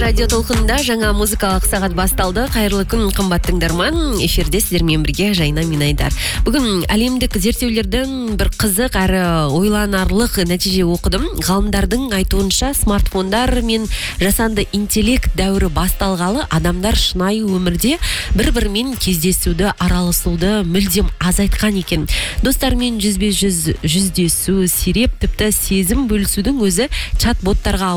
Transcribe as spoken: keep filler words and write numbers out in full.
радио толқынында жаңа музыкалық сағат басталды. Қайырлы күн, қымбат тыңдарман. Эфирде сіздермен бірге Жайна мен Айдар. Бүгін әлемдік зерттеулерден бір қызық әрі ойланарлық нәтиже оқыдым. Ғалымдардың айтуынша смартфондар мен жасанды интеллект дәуірі басталғалы адамдар шынайы өмірде бір-бірімен кездесуді, араласуды мүлдем азайтқан екен. Достармен жүзбе жүз жүздесу сиреп, тіпті сезім бөлісудің өзі чат-боттарға